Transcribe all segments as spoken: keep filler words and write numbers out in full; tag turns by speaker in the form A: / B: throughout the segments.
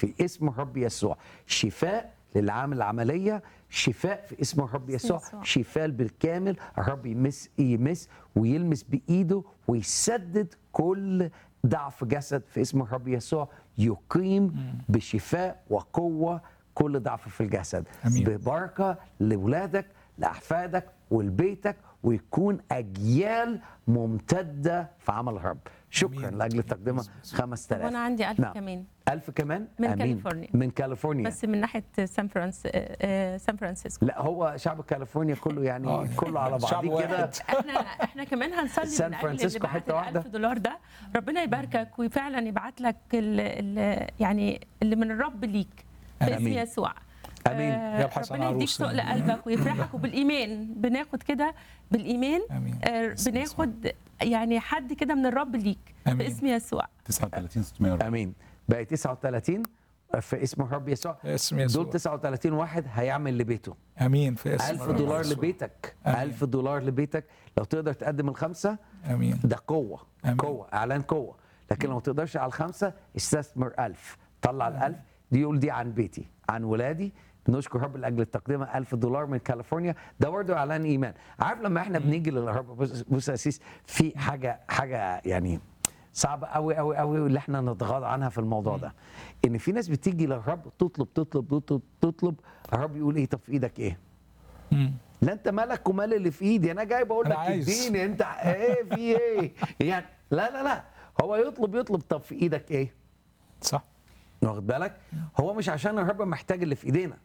A: في اسم الرب يسوع. شفاء للعامل العمليه، شفاء في اسم الرب يسوع، شفاء بالكامل. الرب يمس يمس ويلمس بايده ويسدد كل ضعف جسد في اسم الرب يسوع. يقيم بشفاء وقوه كل ضعف في الجسد.
B: أمين.
A: ببركه لاولادك لاحفادك ولبيتك، ويكون اجيال ممتده في عمل الرب. شكرا
B: أمين.
A: لاجل تقديمها خمسة آلاف.
C: وانا عندي ألف
A: نعم.
C: كمان
A: ألف كمان
C: من
A: أمين.
C: كاليفورنيا.
A: من كاليفورنيا.
C: بس من ناحيه سان فرانس آه، سان فرانسيسكو.
A: لا هو شعب كاليفورنيا كله يعني
B: آه.
A: كله على
B: شعب
A: بعضيه كده.
B: واحد.
C: احنا احنا كمان هنصلي
A: سان
C: من اجل اللي
A: فرانسيسكو
C: بعت
A: حتة واحدة.
C: الألف دولار ده. ربنا يباركك وفعلا يبعت لك ال ال يعني اللي من الرب ليك باسم
A: آمين.
C: يسوع.
A: آمين.
C: آه،
B: يبحث عن
C: ربنا يديك
B: عروس.
C: سؤل قلبك ويفرحك. وبالايمان بناخد كده بالايمان.
B: آمين.
C: آه،
B: باسم
C: بناخد يعني حد كده من الرب ليك
B: آمين.
C: باسم يسوع.
D: تسعة وثلاثين ستمائة وأربعين.
A: امين. بقى تسعة وثلاثين في اسم الرب يسوع.
B: اسم يسوع.
A: دول تسعة وثلاثين واحد هيعمل لبيته
B: امين في اسم
A: ألف
B: الرب
A: دولار
B: يسوع.
A: لبيتك.
B: آمين.
A: ألف دولار لبيتك. لو تقدر تقدم الخمسه
B: امين.
A: ده قوه.
B: آمين.
A: قوه اعلان قوه. لكن لو ما تقدرش على الخمسه استثمر ألف. طلع الألف دي يقول دي عن بيتي عن ولادي. نشكر رب لاجل التقديم ألف دولار من كاليفورنيا. ده برضه اعلان ايمان. عارف لما احنا بنيجي للرب، بص بص يا اسيس، في حاجه حاجه يعني صعبه قوي قوي قوي اللي احنا نتغاضى عنها في الموضوع ده. ان في ناس بتيجي للرب تطلب تطلب تطلب تطلب الرب يقول ايه؟ طب في ايدك ايه؟
B: مم.
A: لا انت مالك ومال اللي في ايدي، انا جاي بقول
B: أنا
A: لك
B: عايز.
A: اديني انت ايه في ايه؟ يعني لا لا لا، هو يطلب يطلب طب في ايدك ايه؟
B: صح.
A: واخد بالك؟ هو مش عشان الرب محتاج اللي في ايدينا.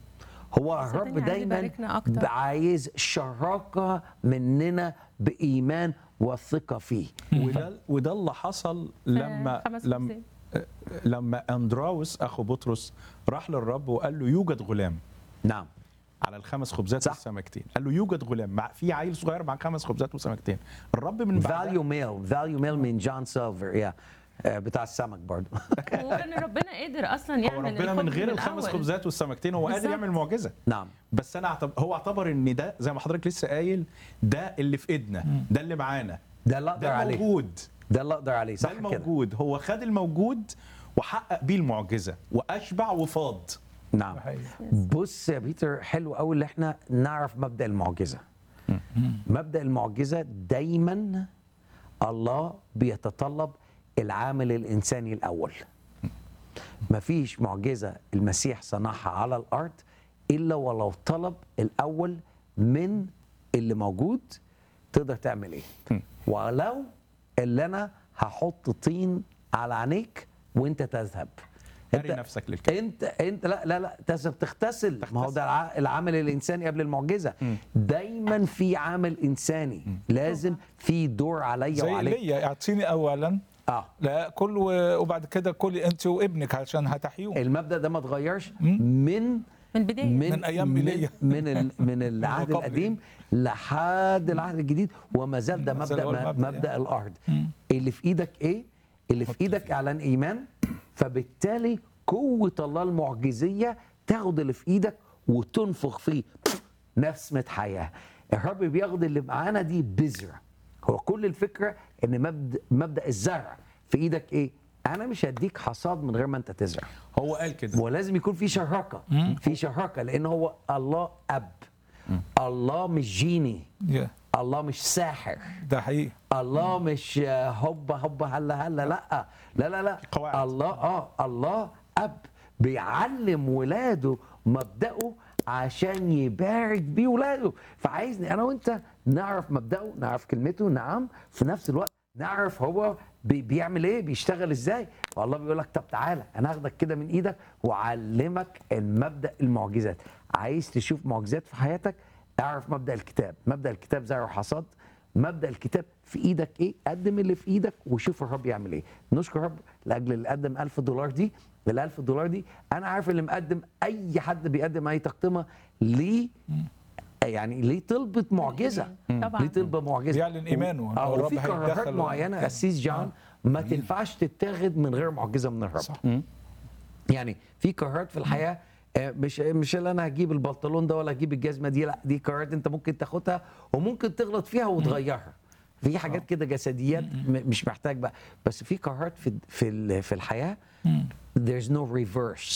A: هو الرب
C: صدقني عايز
A: دايما
C: يباركنا أكتر.
A: عايز شراكه مننا بايمان وثقه فيه.
D: وده وده اللي حصل لما
C: خمس
D: لما
C: خمسين.
D: لما اندراوس اخو بطرس راح للرب وقال له يوجد غلام
A: نعم.
D: على الخمس خبزات
A: صح.
D: والسمكتين. قال له يوجد غلام مع في عيل صغير مع خمس خبزات وسمكتين. الرب من بعد
A: فاليو ميل فاليو ميل من جون سيلفر يا بتاع السمك برضه.
C: وكان ربنا قادر اصلا
D: هو
C: يعمل
D: ربنا من
C: الخبز
D: غير الخمس
C: الأول.
D: خبزات والسمكتين هو قادر
C: بالظبط.
D: يعمل معجزه.
A: نعم.
D: بس انا اعتبر هو اعتبر ان ده زي ما حضرتك لسه قايل ده اللي في ايدنا، ده اللي معانا،
A: ده اللي اقدر
D: ده
A: عليه.
D: موجود،
A: ده اللي اقدر عليه
D: ده
A: صح كده.
D: الموجود. هو خد الموجود وحقق بيه المعجزه واشبع وفاض.
A: نعم.
B: حقيقي.
A: بص يا بيتر، حلو قوي اللي احنا نعرف مبدأ المعجزة. مبدأ المعجزة دايما الله بيتطلب العامل الإنساني الأول. مفيش معجزة المسيح صنعها على الأرض إلا ولو طلب الأول من اللي موجود تقدر تعمل إيه. ولو اللي أنا هحط طين على عينيك وأنت تذهب.
D: اري نفسك للكلام.
A: انت انت لا لا لا تذهب تغتسل. ما هو ده الع- العمل الانساني قبل المعجزه. دايما في عمل انساني. لازم في دور عليا
B: زي
A: وعليك.
B: ليا اعطيني اولا
A: اه
B: لا كل و- وبعد كده كل انت وابنك عشان هتحيوه.
A: المبدا ده ما اتغيرش من
C: من البدايه.
B: من أيام
A: من
B: إيليا.
A: من ال- من العهد
B: قبل.
A: القديم لحد العهد الجديد، وما زال ده
B: ما زال
A: مبدا
B: هو المبدأ.
A: مبدا الارض. اللي في ايدك ايه؟ اللي في ايدك اعلان ايمان. فبالتالي قوه الله المعجزيه تاخد اللي في ايدك وتنفخ فيه نسمه حياه. الرب بياخد اللي معانا دي بذره. هو كل الفكره ان مبدا مبدا الزرع في ايدك ايه؟ انا مش هديك حصاد من غير ما انت تزرع.
D: هو قال كده.
A: ولازم يكون في شراكه. في شراكه لان هو الله اب. الله مش جيني.
B: يا،
A: الله مش ساحر.
B: ده حقيقي.
A: الله مش هوبا هوبا هلا هلا لا لا لا لا
D: قواعد.
A: الله اه الله اب بيعلم ولاده مبدأه عشان يبارك بيه ولاده. فعايزني انا وانت نعرف مبدأه، نعرف كلمته، نعم، في نفس الوقت نعرف هو بي بيعمل ايه، بيشتغل ازاي. فالله بيقول لك طب تعالى انا هاخدك كده من ايدك واعلمك المبدأ المعجزات. عايز تشوف معجزات في حياتك؟ اعرف مبدأ الكتاب. مبدأ الكتاب زرع وحصاد. مبدأ الكتاب في ايدك ايه؟ قدم اللي في ايدك وشوف الرب يعمل ايه. نشكر الرب لاجل اللي قدم ألف دولار دي. ال ألف دولار دي انا عارف اللي مقدم، اي حد بيقدم اي تقدمه ليه يعني ليه طلبة معجزه.
C: طبعا.
A: ليه طلبة معجزه.
B: بيعلن إيمانه إن
A: اه
B: الرب
A: وفي قرارات
B: هيتدخل
A: معينه
B: ويعمل.
A: اسيس جان ما تنفعش تتاخد من غير معجزه من الرب.
B: صح.
A: يعني في قرارات في الحياه آه، مش مش اللي انا هجيب البنطلون ده ولا هجيب الجزمه دي، لا دي قرارات انت ممكن تاخدها وممكن تغلط فيها وتغيرها. في حاجات كده جسديات م- مش محتاج بقى، بس في قرارات في في ال- في الحياه there's no reverse.